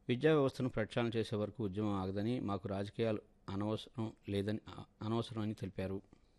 విద్యా వ్యవస్థను ప్రక్షాళన చేసే వరకు ఉద్యమం ఆగదని, మాకు రాజకీయాలు అనవసరమని తెలిపారు.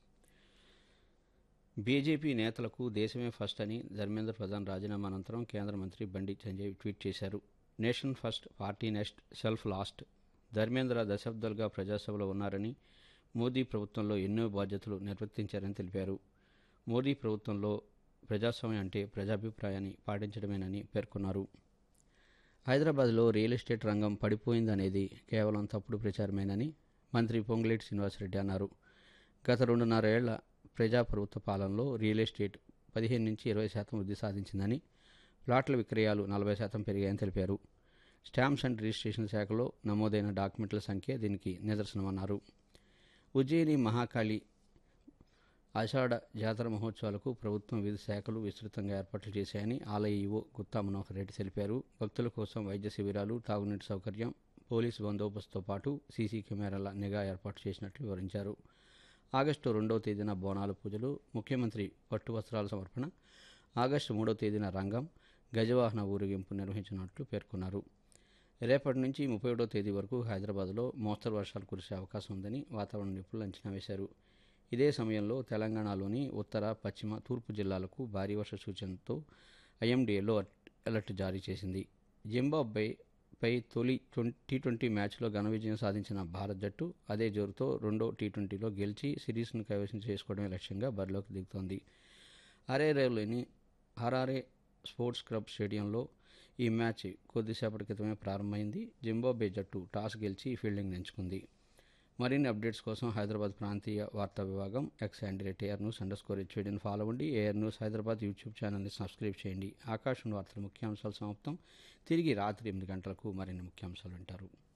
బీజేపీ నేతలకు దేశమే ఫస్ట్ అని ధర్మేంద్ర ప్రధాన్ రాజీనామా అనంతరం కేంద్ర మంత్రి బండి సంజయ్ ట్వీట్ చేశారు. Nation first, party next, self last. Dharmendra దశాబ్దాలుగా ప్రజాసభలో ఉన్నారని, మోదీ ప్రభుత్వంలో ఎన్నో బాధ్యతలు నిర్వర్తించారని తెలిపారు. మోదీ ప్రభుత్వంలో ప్రజాస్వామ్యం అంటే ప్రజాభిప్రాయాన్ని పాటించడమేనని పేర్కొన్నారు. హైదరాబాద్లో రియల్ ఎస్టేట్ రంగం పడిపోయిందనేది కేవలం తప్పుడు ప్రచారమేనని మంత్రి పొంగులేటి శ్రీనివాసరెడ్డి అన్నారు. గత 2.5 ఏళ్ల ప్రజాప్రభుత్వ పాలనలో రియల్ ఎస్టేట్ 15-20% వృద్ధి సాధించిందని, ప్లాట్ల విక్రయాలు 40% పెరిగాయని తెలిపారు. స్టాంప్స్ అండ్ రిజిస్ట్రేషన్ శాఖలో నమోదైన డాక్యుమెంట్ల సంఖ్య దీనికి నిదర్శనమన్నారు. ఉజ్జయిని మహాకాళి ఆషాఢ జాతర మహోత్సవాలకు ప్రభుత్వం వివిధ శాఖలు విస్తృతంగా ఏర్పాట్లు చేశాయని ఆలయ ఈవో గుత్తా మనోహర్ రెడ్డి తెలిపారు. భక్తుల కోసం వైద్య శిబిరాలు, తాగునీటి సౌకర్యం, పోలీసు బందోబస్తుతో పాటు సీసీ కెమెరాల నిఘా ఏర్పాటు చేసినట్లు వివరించారు. ఆగస్టు 2వ తేదీన బోనాల పూజలు, ముఖ్యమంత్రి పట్టు వస్త్రాల సమర్పణ, ఆగస్టు 3వ తేదీన రంగం, గజవాహన ఊరేగింపు నిర్వహించినట్లు పేర్కొన్నారు. రేపటి నుంచి 31వ తేదీ వరకు హైదరాబాద్లో మోస్తరు వర్షాలు కురిసే అవకాశం ఉందని వాతావరణ నిపుణులు అంచనా వేశారు. ఇదే సమయంలో తెలంగాణలోని ఉత్తర, పశ్చిమ, తూర్పు జిల్లాలకు భారీ వర్ష సూచనతో ఐఎండీఏలో అలర్ట్ జారీ చేసింది. జింబాబ్వేపై తొలి టీ20 మ్యాచ్లో ఘన విజయం సాధించిన భారత జట్టు అదే జోరుతో రెండో టీ20లో గెలిచి సిరీస్ను కైవసం చేసుకోవడమే లక్ష్యంగా బరిలోకి దిగుతోంది. హరారే స్పోర్ట్స్ క్లబ్ స్టేడియంలో ఈ మ్యాచ్ కొద్దిసేపటి క్రితమే ప్రారంభమైంది. జింబాబ్వే జట్టు టాస్ గెలిచి ఫీల్డింగ్ ఎంచుకుంది. మరిన్ని అప్డేట్స్ కోసం హైదరాబాద్ ప్రాంతీయ వార్తా విభాగం @AirNews_HVDని ఫాలో అవ్వండి. AIR న్యూస్ హైదరాబాద్ యూట్యూబ్ ఛానల్ని సబ్స్క్రైబ్ చేయండి. ఆకాశవాణి వార్తల ముఖ్యాంశాలు సమాప్తం. తిరిగి రాత్రి 8 గంటలకు మరిన్ని ముఖ్యాంశాలు వింటారు.